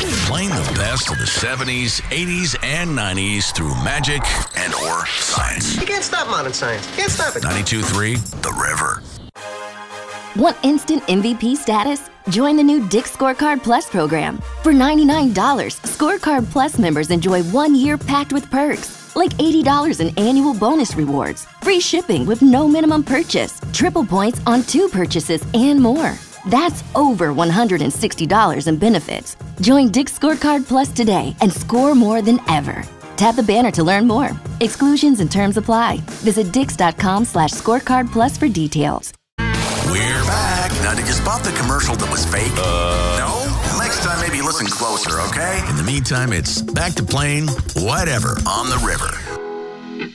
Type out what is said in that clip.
Playing the best of the 70s, 80s, and 90s through magic and/or science. You can't stop modern science. Can't stop it. 92.3 The River. Want instant MVP status? Join the new Dick's Scorecard Plus program. For $99, Scorecard Plus members enjoy 1 year packed with perks, like $80 in annual bonus rewards, free shipping with no minimum purchase, triple points on 2 purchases, and more. That's over $160 in benefits. Join Dick's Scorecard Plus today and score more than ever. Tap the banner to learn more. Exclusions and terms apply. Visit dix.com/scorecard plus for details. We're back. Now, did you spot the commercial that was fake? No? Next time, maybe listen closer, okay? In the meantime, it's back to playing whatever on the river.